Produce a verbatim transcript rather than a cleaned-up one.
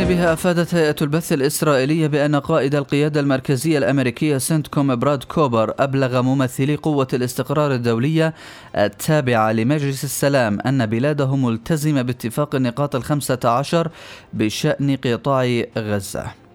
جانبها أفادت هيئة البث الإسرائيلية بأن قائد القيادة المركزية الأمريكية سنتكوم براد كوبر أبلغ ممثلي قوة الاستقرار الدولية التابعة لمجلس السلام أن بلاده ملتزمة باتفاق النقاط الخمسة عشر بشأن قطاع غزة.